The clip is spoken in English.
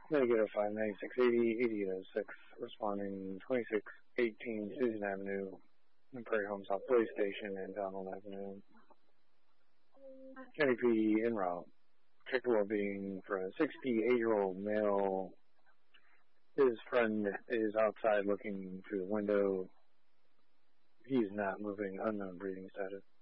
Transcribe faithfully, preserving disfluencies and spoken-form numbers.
Negative five ninety-six eighty, eighty oh six, responding twenty-six eighteen Susan Avenue, and Prairie Home South Police Station, and Donald Avenue. N A P en route. Check the well-being for a sixty-eight-year-old male. His friend is outside looking through the window. He's not moving, unknown breathing status.